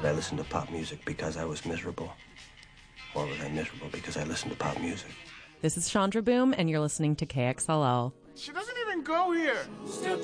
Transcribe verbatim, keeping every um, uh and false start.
I listen to pop music because I was miserable? Or was I miserable because I listened to pop music? This is Chandra Boom, and you're listening to K X L L. She doesn't even go here. Step